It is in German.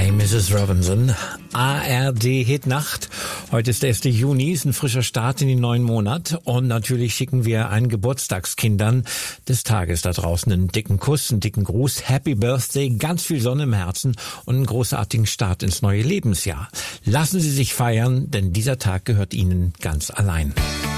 Hey Mrs. Robinson, ARD-Hitnacht. Heute ist der 1. Juni, ist ein frischer Start in den neuen Monat und natürlich schicken wir allen Geburtstagskindern des Tages da draußen einen dicken Kuss, einen dicken Gruß, Happy Birthday, ganz viel Sonne im Herzen und einen großartigen Start ins neue Lebensjahr. Lassen Sie sich feiern, denn dieser Tag gehört Ihnen ganz allein.